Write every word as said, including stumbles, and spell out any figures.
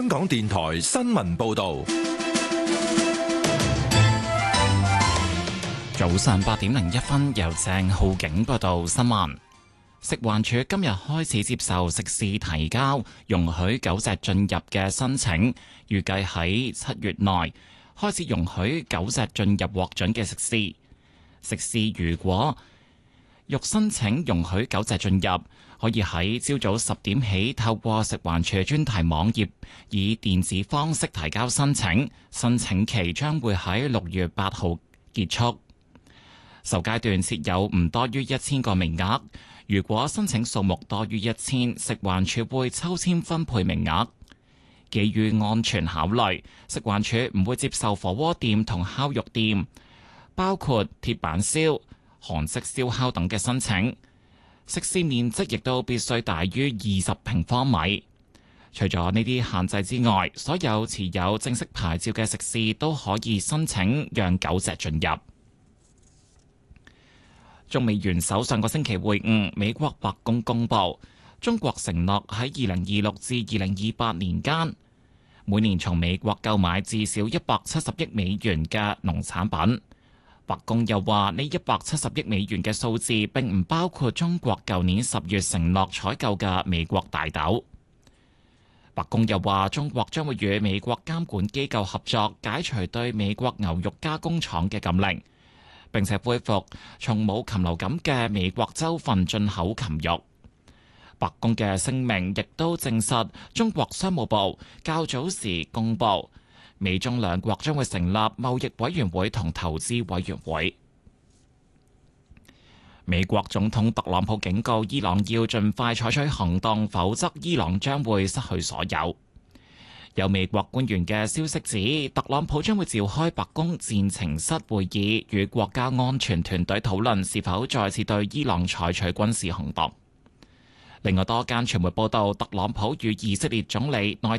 港電台新聞報道。 早上八點零一分，由鄭浩景報道新聞。食環署今日開始接受食肆提交容許狗隻進入嘅申請，預計喺七月內開始容許狗隻進入獲准嘅食肆。食肆如果欲申請容許狗隻進入，可以喺朝早十點起透過食環署專題網頁以電子方式提交申請，申請期將會喺六月八號結束。首階段設有唔多於一千個名額，如果申請數目多於一千，食環署會抽籤分配名額。基於安全考慮，食環署唔會接受火鍋店同烤肉店，包括鐵板燒、韓式燒烤等嘅申請。食肆面積亦都必須大於二十平方米。除咗呢啲限制之外，所有持有正式牌照嘅食肆都可以申請讓狗隻進入。中美元首上個星期會晤，美國白宮公佈，中國承諾喺二零二六至二零二八年間，每年從美國購買至少一百七十億美元嘅農產品。白宮又話，呢一百七十億美元嘅數字並唔包括中國舊年十月承諾採購嘅美國大豆。白宮又話，中國將會與美國監管機構合作，解除對美國牛肉加工廠嘅禁令，並且恢復從冇禽流感嘅美國州份進口禽肉。白宮嘅聲明亦都證實，中國商務部較早時公佈，美中兩國將會成立貿易委員會同投資委員會。美國總統特朗普警告伊朗要盡快採取行動，否則伊朗將會失去所有。有美國官員嘅消息指，特朗普將會召開白宮戰情室會議，與國家安全團隊討論是否再次對伊朗採取軍事行動。另外多間傳媒報道，特朗普與以色列總理內